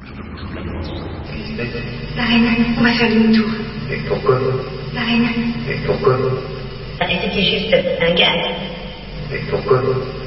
La reine, on va faire demi-tour. Et pourquoi? La reine. Et pourquoi? C'était juste un gag. Et pourquoi?